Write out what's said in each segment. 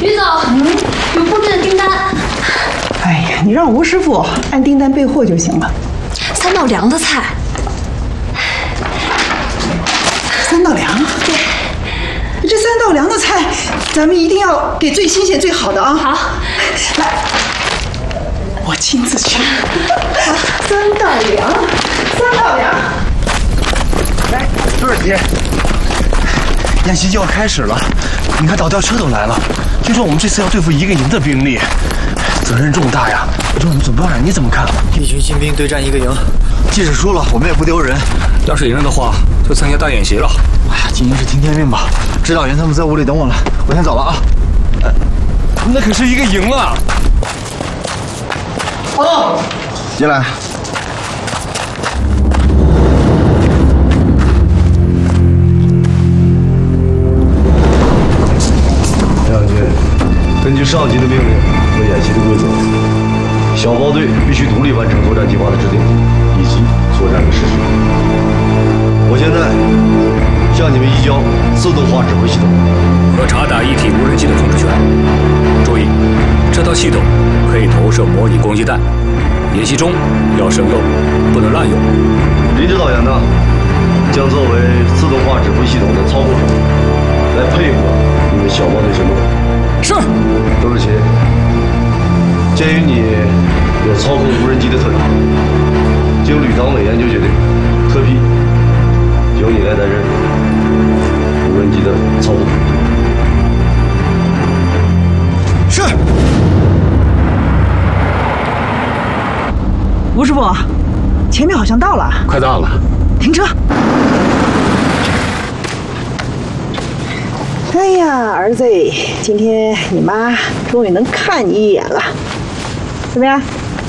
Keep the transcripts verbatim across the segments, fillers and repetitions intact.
于总，嗯，有布置的订单。 哎呀，你让吴师傅按订单备货就行了。 三道凉的菜。 三道凉？对。这三道凉的菜，咱们一定要给最新鲜、最好的啊！ 好， 来，我亲自去。三道凉，三道凉。 来，多少钱？演习就要开始了，你看倒吊车都来了。听说我们这次要对付一个营的兵力，责任重大呀。我说我们总表长你怎么看？ 一群新兵对战一个营， 即使输了，我们也不丢人。 要是赢了的话，就参加大演习了。 哎呀，今天是听天命吧？指导员他们在屋里等我了，我先走了啊。呃，那可是一个营啊！哦，进来。 两军，根据上级的命令和演习的规则，小包队必须独立完成作战计划的制定以及作战的实施。我现在向你们移交自动化指挥系统和察打一体无人机的控制权。注意，这套系统可以投射模拟攻击弹，演习中要慎用，不能滥用。 林指导员呢，将作为自动化指挥系统的操控者，来配合你们小包队行动。 是。 周志勤，鉴于你有操控无人机的特长，经旅党委研究决定，特批由你来担任无人机的操控。 是。 吴师傅，前面好像到了。 快到了。 停车。哎呀，儿子，今天你妈终于能看你一眼了，怎么样？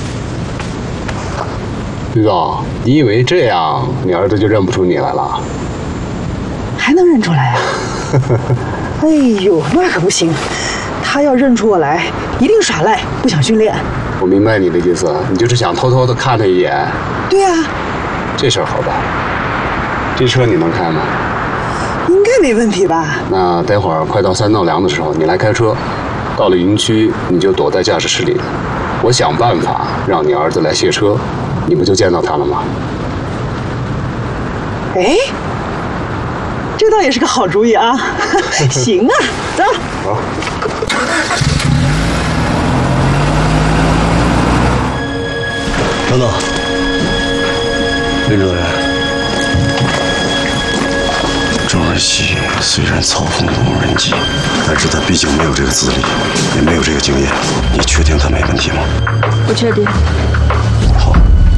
李总，你以为这样你儿子就认不出你来了？ 还能认出来啊？哎呦，那可不行，他要认出我来，一定耍赖，不想训练。 我明白你的意思，你就是想偷偷的看他一眼。 对呀、啊。 这事儿好办，这车你能开吗？ 应该没问题吧？ 那待会儿快到三道梁的时候，你来开车，到了营区你就躲在驾驶室里，我想办法让你儿子来卸车，你不就见到他了吗？ 哎，这倒也是个好主意啊！行啊，走。 好。 等等，林指导员。周儿熙虽然操控了无人机，但是他毕竟没有这个资历，也没有这个经验。你确定他没问题吗？ 不确定。 好，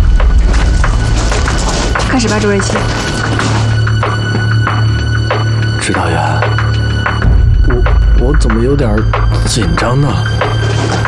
开始吧，周瑞琪。 指导员，我我怎么有点紧张呢？